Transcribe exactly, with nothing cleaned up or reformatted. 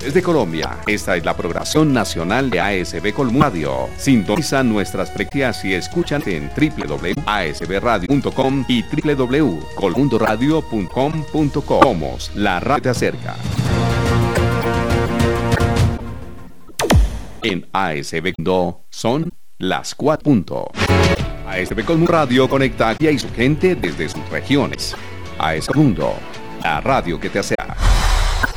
Desde Colombia, esta es la programación nacional de A S B Colmundo Radio. Sintoniza nuestras frecuencias y escuchan en doble u doble u doble u punto a s b radio punto com y doble u doble u doble u punto colmundo radio punto com punto co. Somos la radio que te acerca. En A S B Mundo son las cuatro punto. A S B Colmundo Radio conecta a y su gente desde sus regiones. A S B Mundo, la radio que te acerca.